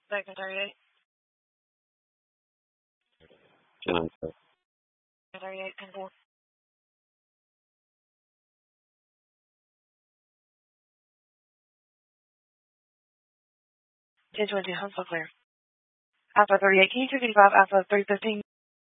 Second 38. John 38, control. 1020, home so clear. Alpha 38, can you 255 Alpha 315?